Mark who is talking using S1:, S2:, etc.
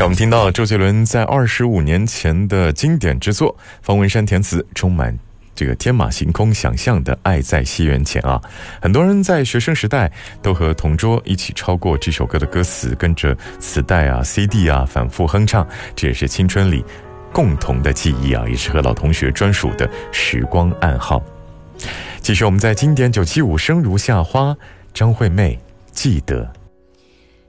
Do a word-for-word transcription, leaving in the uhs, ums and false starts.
S1: 刚我们听到周杰伦在二十五年前的经典之作，方文山填词，充满这个天马行空想象的爱在西元前啊。很多人在学生时代都和同桌一起抄过这首歌的歌词，跟着磁带啊 C D 啊反复哼唱，这也是青春里共同的记忆啊，也是和老同学专属的时光暗号。继续我们在经典九七五生如夏花，张惠妹记得。